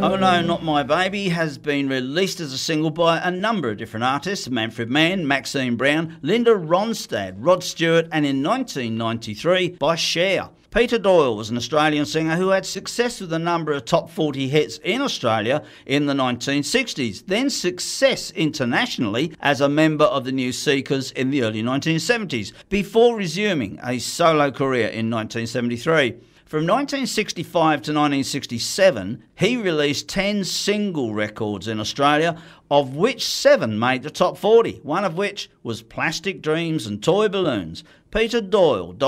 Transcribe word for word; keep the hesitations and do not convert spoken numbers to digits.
Oh No, Not My Baby has been released as a single by a number of different artists: Manfred Mann, Maxine Brown, Linda Ronstadt, Rod Stewart, and in nineteen ninety-three by Cher. Peter Doyle was an Australian singer who had success with a number of top forty hits in Australia in the nineteen sixties, then success internationally as a member of the New Seekers in the early nineteen seventies, before resuming a solo career in nineteen seventy-three. From nineteen sixty-five to nineteen sixty-seven, he released ten single records in Australia, of which seven made the top forty, one of which was Plastic Dreams and Toy Balloons. Peter Doyle